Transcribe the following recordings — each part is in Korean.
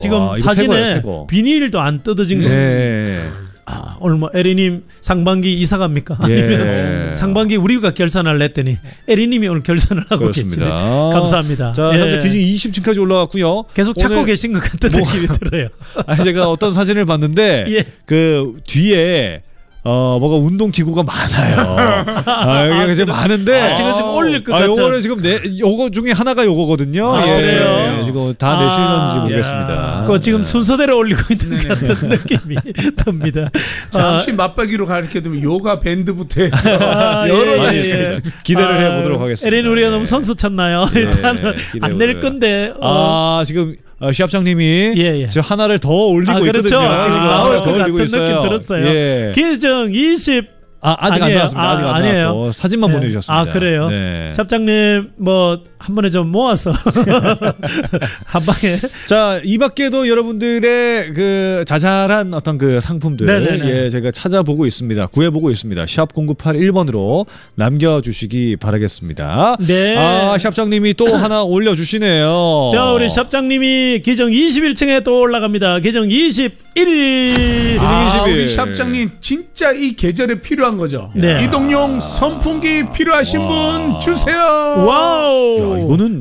지금 와, 사진에 최고. 비닐도 안 뜯어진 거. 아, 오늘 뭐 에리님 상반기 이사 갑니까? 아니면 상반기 우리가 결산을 냈더니 에리님이 오늘 결산을 하고 계시네. 감사합니다. 자, 현재 기증 20층까지 올라왔고요. 계속 찾고 계신 것 같은 느낌이 들어요. 아니, 제가 어떤 사진을 봤는데 그 뒤에 뭐가 운동기구가 많아요. 여기가 지금 많은데 지금 올릴 것 같은. 요거는 지금 요거 중에 하나가 요거거든요. 그래요? 지금 다 내실런지 모르겠습니다. 그 지금 순서대로 올리고 있는 것 같은 느낌이 듭니다. 잠시 맛보기로 가르쳐두면 요가 밴드부터 해서 여러 가지 기대를 해보도록 하겠습니다. 에린 우리가 너무 선수 쳤나요? 일단은 안 낼 건데. 지금 시합장님이 지금 하나를 더 올리고 그렇죠. 있거든요. 지금 나올 것 같은 느낌 들었어요. 기정 20 아직 안 나왔습니다. 아직 안 나왔고 사진만 보내주셨습니다. 그래요? 샵장님 뭐 한 번에 좀 모아서 한 방에. 자, 이 밖에도 여러분들의 그 자잘한 어떤 그 상품들 제가 찾아보고 있습니다. 구해보고 있습니다. 샵 0981번으로 남겨주시기 바라겠습니다. 샵장님이 또 하나 올려주시네요. 자, 우리 샵장님이 기정 21층에 또 올라갑니다. 기정 21. 우리 샵장님 진짜 이 계절에 필요한 거죠. 이동용 선풍기 필요하신 분 주세요. 와우. 이거는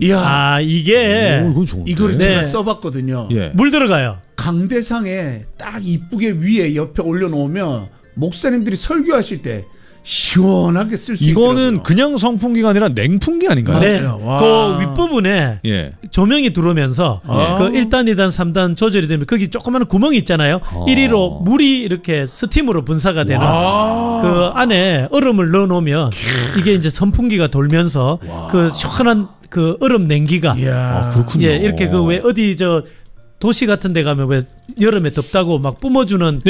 이게 이거를 제가 써봤거든요. 물 들어가요. 강대상에 딱 이쁘게 위에 옆에 올려놓으면 목사님들이 설교하실 때 시원하게 쓸 수 있더라고요. 이거는 그냥 선풍기가 아니라 냉풍기 아닌가요? 그 윗부분에 조명이 들어오면서 그 1단, 2단, 3단 조절이 되면 거기 조그마한 구멍이 있잖아요. 이리로 물이 이렇게 스팀으로 분사가 되는 그 안에 얼음을 넣어놓으면 이게 이제 선풍기가 돌면서 그 시원한 그 얼음 냉기가 그렇군요. 이렇게 그 왜 어디 저 도시 같은 데 가면 왜 여름에 덥다고 막 뿜어주는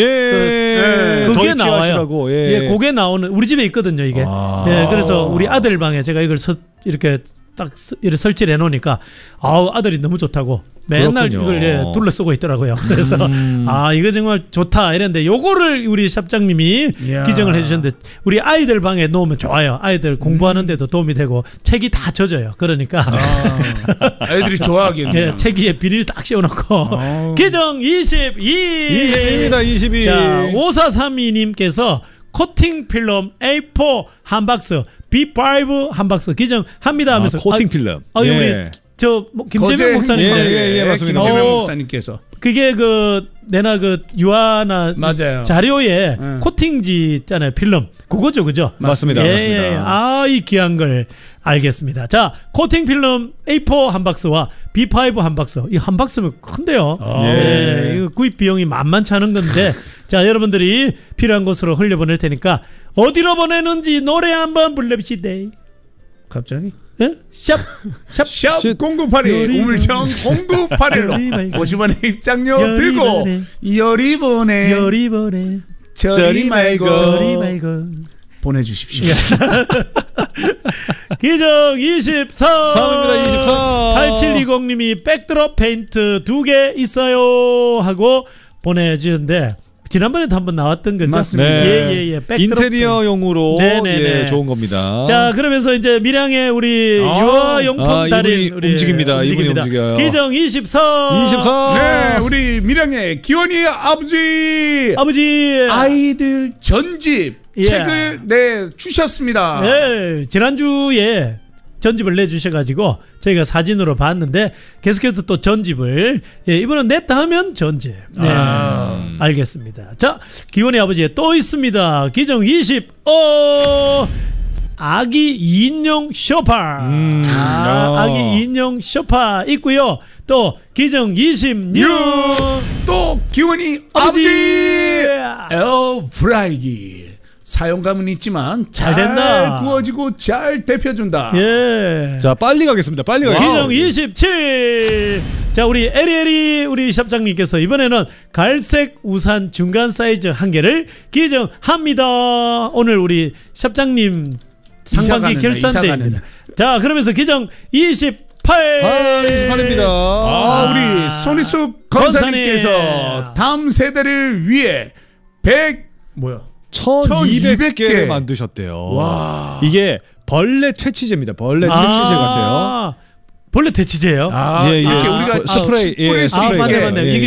그게 나와요. 그게 나오는 우리 집에 있거든요, 이게. 그래서 우리 아들 방에 제가 이걸 이렇게 딱 이렇게 설치를 해놓으니까 아들이 너무 좋다고 맨날 그렇군요. 이걸 둘러 쓰고 있더라고요. 그래서 이거 정말 좋다 이랬는데 요거를 우리 샵장님이 기증을 해주셨는데 우리 아이들 방에 놓으면 좋아요. 아이들 공부하는 데도 도움이 되고 책이 다 젖어요. 그러니까 아이들이 좋아하겠네요. 책 위에 비닐 딱 씌워놓고 기증 22입니다. 22. 자, 5432님께서 코팅 필름 A4 한 박스, B5 한 박스 기증합니다 하면서 코팅 필름. 우리 김재명 목사님 맞습니다. 김재명 목사님께서 그게 내나 유아나 맞아요. 자료에 코팅지 있잖아요. 필름 그거죠, 그죠? 맞습니다. 맞습니다. 이 귀한 걸 알겠습니다. 자, 코팅 필름 A4 한 박스와 B5 한 박스. 이 한 박스면 큰데요. 이거 구입 비용이 만만치 않은 건데 자, 여러분들이 필요한 곳으로 흘려보낼 테니까 어디로 보내는지 노래 한번 불러봅시다. 갑자기? 샵 0981 우물청 0981로 50원의 입장료 들고 열이 보내 저리 말고 보내주십시오. 기정 23입니다. 8720님이 백드롭 페인트 2개 있어요 하고 보내주는데 지난번에도 한번 나왔던 거죠? 맞습니다. 인테리어용으로 좋은 겁니다. 자, 그러면서 이제 밀양의 우리 유아용품 달인 우리 움직입니다. 이분이 움직여요. 기정 24. 네, 우리 밀양의 기원이 아버지 아이들 전집 책을 주셨습니다. 네, 지난주에 전집을 내주셔가지고 저희가 사진으로 봤는데 계속해서 또 전집을 이번엔 냈다 하면 전집. 알겠습니다. 자, 기원의 아버지에 또 있습니다. 기정 20 아기 2인용 쇼파 아기 2인용 쇼파 있고요. 또 기정 26 또 기원이 아버지 에어프라이기 사용감은 있지만 잘 된다. 구워지고 잘 데펴준다. 자, 빨리 가겠습니다. 빨리 가겠습니다. 기정 27. 자, 우리 에리에리 우리 샵장님께서 이번에는 갈색 우산 중간 사이즈 한 개를 기정합니다. 오늘 우리 샵장님 상반기 결산대입니다. 자, 그러면서 기정 28입니다. 우리 손희숙 건사님께서 다음 세대를 위해 1200개를 만드셨대요. 와. 이게 벌레 퇴치제입니다. 벌레 퇴치제 같아요. 벌레 퇴치제예요? 이렇게 우리가 스프레이. 맞네. 이게